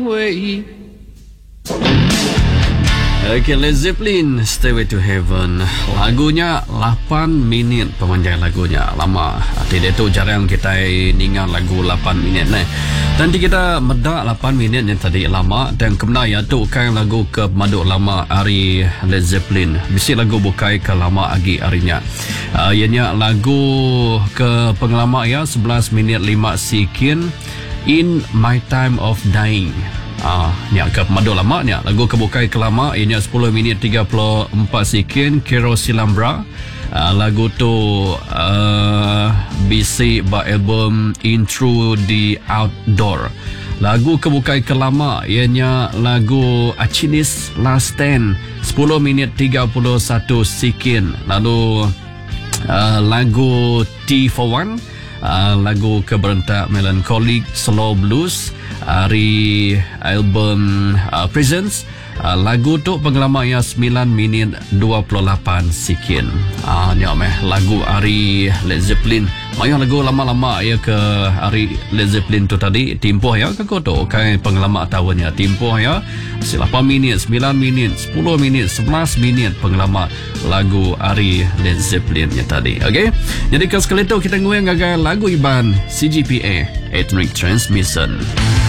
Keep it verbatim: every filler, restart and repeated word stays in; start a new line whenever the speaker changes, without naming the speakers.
way. Okay, Led Zeppelin, Stairway to Heaven. Lagunya lapan minit pemanjang lagunya. Lama. Tidak tu jarang kita dengar lagu lapan minit ni. Nanti kita medak lapan minit yang tadi lama. Dan kemudian ya tu kan lagu ke maduk lama hari Led Zeppelin. Bisi lagu bukai ke lama agi harinya. Uh, ianya lagu ke pengelama ya sebelas minit lima sekian. In My Time of Dying. Ah, ni agak pemadu lama ni. Lagu kebukai kelama ini sepuluh minit tiga puluh empat sekian. Kero Silambra. Ah, lagu tu uh, bisi ba album Into the Outdoor. Lagu kebukai kelama ianya lagu Achilles Last Stand sepuluh minit tiga puluh satu sekian. Lalu uh, lagu T for One. Uh, lagu keberentak Melancholic Slow Blues dari album uh, Presence. Uh, lagu tu pengalaman yang sembilan minit dua puluh lapan sekian. Ah, ni ameh lagu hari Led Zeppelin. Mayah lagu lama-lama ya ke hari Led Zeppelin tu tadi timpoh ya ke koto kan pengalaman tahunnya timpoh ya lapan minit, sembilan minit, sepuluh minit, sebelas minit pengalaman lagu hari Led Zeppelin yang tadi. Okey. Jadi kalau sekali tu kita ngoyang gagal lagu Iban C G P A Ethnic Transmission.